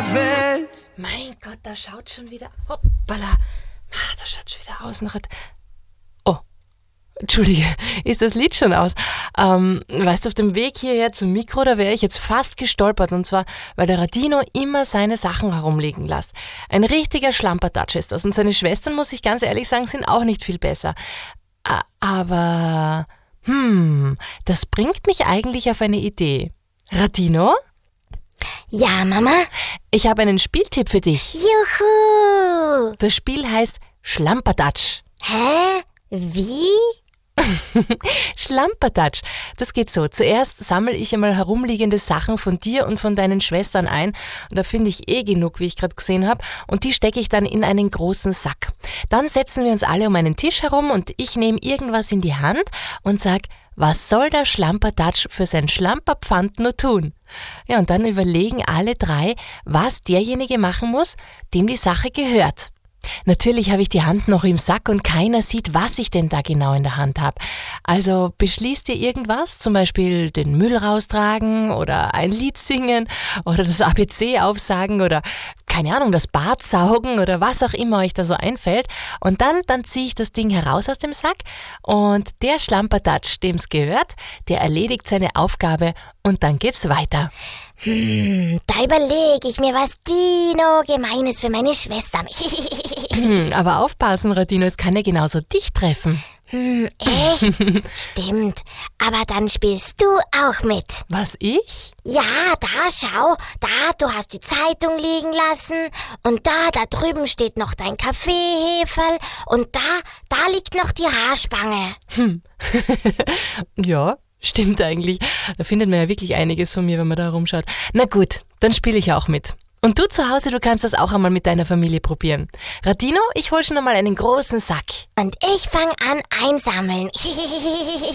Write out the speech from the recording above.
Welt. Mein Gott, da schaut schon wieder... Hoppala. Da schaut schon wieder aus. Oh, Entschuldige, ist das Lied schon aus? Weißt du, auf dem Weg hierher zum Mikro, da wäre ich jetzt fast gestolpert. Und zwar, weil der Radino immer seine Sachen herumliegen lässt. Ein richtiger Schlampertatsch ist das. Und seine Schwestern, muss ich ganz ehrlich sagen, sind auch nicht viel besser. Aber... das bringt mich eigentlich auf eine Idee. Radino? Ja, Mama? Ich habe einen Spieltipp für dich. Juhu! Das Spiel heißt Schlampertatsch. Hä? Wie? Schlampertatsch. Das geht so. Zuerst sammle ich einmal herumliegende Sachen von dir und von deinen Schwestern ein. Und da finde ich genug, wie ich gerade gesehen habe. Und die stecke ich dann in einen großen Sack. Dann setzen wir uns alle um einen Tisch herum und ich nehme irgendwas in die Hand und sag, was soll der Schlampertatsch für sein Schlamperpfand nur tun? Ja, und dann überlegen alle drei, was derjenige machen muss, dem die Sache gehört. Natürlich habe ich die Hand noch im Sack und keiner sieht, was ich denn da genau in der Hand habe. Also beschließt ihr irgendwas, zum Beispiel den Müll raustragen oder ein Lied singen oder das ABC aufsagen oder, keine Ahnung, das Bad saugen oder was auch immer euch da so einfällt. Und dann ziehe ich das Ding heraus aus dem Sack und der Schlampertatsch, dem's gehört, der erledigt seine Aufgabe und dann geht's weiter. Da überlege ich mir was Dino Gemeines für meine Schwestern. Aber aufpassen, Radino, es kann ja genauso dich treffen. Echt? Stimmt. Aber dann spielst du auch mit. Was, ich? Ja, da schau. Da, du hast die Zeitung liegen lassen. Und da drüben steht noch dein Kaffeeheferl. Und da liegt noch die Haarspange. Ja, stimmt eigentlich. Da findet man ja wirklich einiges von mir, wenn man da rumschaut. Na gut, dann spiele ich auch mit. Und du zu Hause, du kannst das auch einmal mit deiner Familie probieren. Radino, ich hol schon einmal einen großen Sack. Und ich fang an einsammeln.